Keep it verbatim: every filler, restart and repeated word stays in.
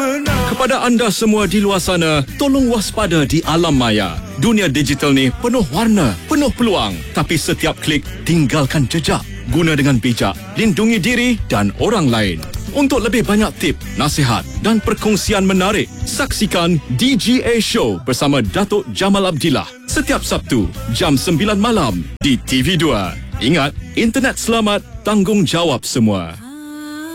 menang. Kepada anda semua di luar sana, tolong waspada di alam maya. Dunia digital ni penuh warna, penuh peluang. Tapi setiap klik, tinggalkan jejak. Guna dengan bijak, lindungi diri dan orang lain. Untuk lebih banyak tip, nasihat dan perkongsian menarik, saksikan D G A Show bersama Datuk Jamal Abdillah setiap Sabtu jam sembilan malam di T V dua. Ingat, internet selamat, tanggungjawab semua.